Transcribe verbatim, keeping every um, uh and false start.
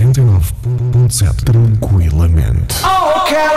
noventa e nove ponto sete tranquilamente. Oh, okay.